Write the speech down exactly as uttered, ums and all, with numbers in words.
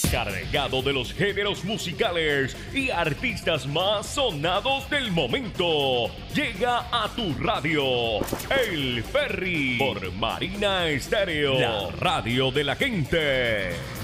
cargado de los géneros musicales y artistas más sonados del momento. Llega a tu radio El Ferry por Marina Estéreo, la radio de la gente.